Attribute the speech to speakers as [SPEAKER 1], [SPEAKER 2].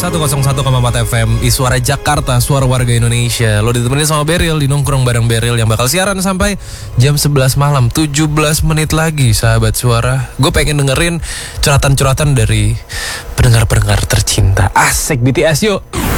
[SPEAKER 1] 101,4 FM Suara Jakarta, suara warga Indonesia. Lo ditemenin sama Beril di Nongkrong bareng Beril yang bakal siaran sampai jam 11 malam. 17 menit lagi sahabat suara. Gue pengen dengerin curhatan-curhatan dari pendengar-pendengar tercinta. Asik BTS yuk.